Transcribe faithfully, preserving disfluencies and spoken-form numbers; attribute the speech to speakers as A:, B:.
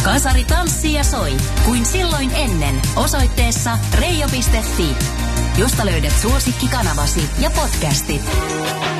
A: Kasari tanssii ja soi, kuin silloin ennen, osoitteessa reijo piste fi, josta löydät suosikkikanavasi ja podcastit.